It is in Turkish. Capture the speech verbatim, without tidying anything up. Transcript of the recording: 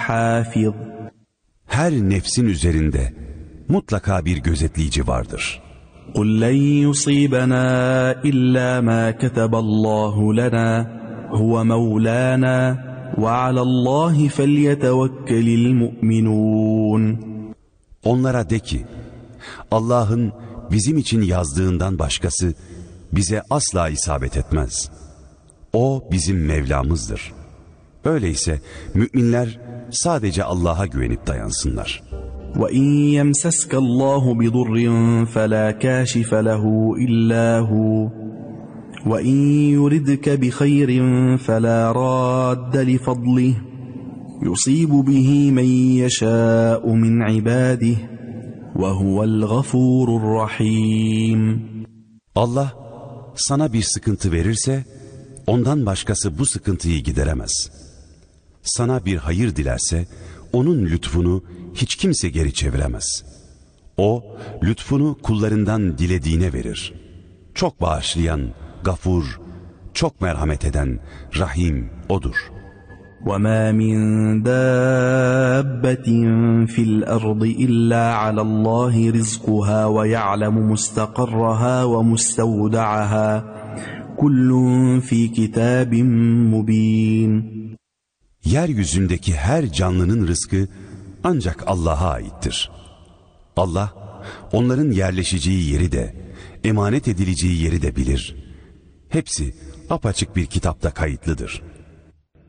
حافظ. Her nefsin üzerinde mutlaka bir gözetleyici vardır. قُلْ لَنْ يُصِيبَنَا إِلَّا مَا كَتَبَ اللّٰهُ لَنَا هُوَ مَوْلَانَا وَعَلَى اللّٰهِ فَلْيَتَوَكَّلِ الْمُؤْمِنُونَ. Onlara de ki, Allah'ın bizim için yazdığından başkası bize asla isabet etmez. O bizim Mevlamızdır. Öyleyse müminler sadece Allah'a güvenip dayansınlar. وَاِنْ يَمْسَسْكَ اللّٰهُ بِضُرٍّ فَلَا كَاشِفَ لَهُ إِلَّا هُوَ وَاِنْ يُرِدْكَ بِخَيْرٍ فَلَا رَادَّ لِفَضْلِهِ يُصِيبُ بِهِ مَنْ يَشَاءُ مِنْ عِبَادِهِ وَهُوَ الْغَفُورُ الرَّحِيمُ. Allah sana bir sıkıntı verirse ondan başkası bu sıkıntıyı gideremez. Sana bir hayır dilerse onun lütfunu hiç kimse geri çeviremez. O lütfunu kullarından dilediğine verir. Çok bağışlayan, gafur, çok merhamet eden, rahim O'dur. وَمَا مِنْ دَابَّةٍ فِي الْأَرْضِ إِلَّا عَلَى اللّٰهِ رِزْقُهَا وَيَعْلَمُ مُسْتَقَرَّهَا وَمُسْتَوْدَعَهَا كُلٌّ فِي كِتَابٍ مُبِينٍ. Yeryüzündeki her canlının rızkı ancak Allah'a aittir. Allah, onların yerleşeceği yeri de, emanet edileceği yeri de bilir. Hepsi apaçık bir kitapta kayıtlıdır.